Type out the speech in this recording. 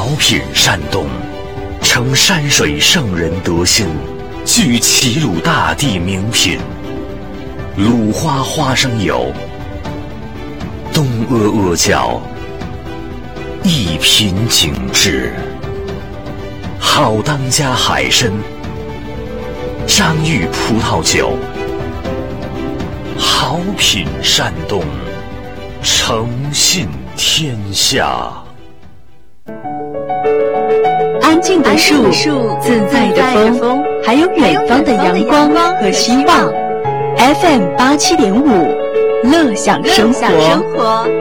品山东，承山水圣人德心，聚齐鲁大地名品。鲁花花生油，东阿阿胶，一品景致。好当家海参，张裕葡萄酒，好品山东，诚信天下。 安静的树，自在的风，还有远方的阳光和希望。FM 87.5，乐享生活。